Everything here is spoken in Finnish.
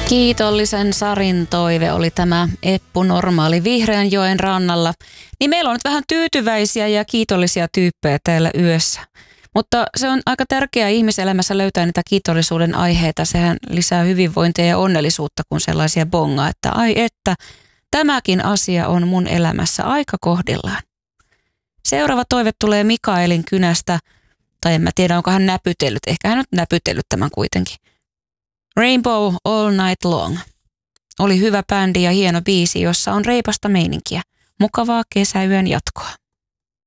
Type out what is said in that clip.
Kiitollisen Sarin toive oli tämä Eppu Normaali Vihreänjoen rannalla. Niin meillä on nyt vähän tyytyväisiä ja kiitollisia tyyppejä täällä yössä. Mutta se on aika tärkeää ihmiselämässä löytää niitä kiitollisuuden aiheita. Sehän lisää hyvinvointia ja onnellisuutta, kun sellaisia bongaa, että ai että tämäkin asia on mun elämässä aika kohdillaan. Seuraava toive tulee Mikaelin kynästä, tai en mä tiedä onko hän näpytellyt, ehkä hän on näpytellyt tämän kuitenkin. Rainbow All Night Long. Oli hyvä bändi ja hieno biisi, jossa on reipasta meininkiä. Mukavaa kesäyön jatkoa.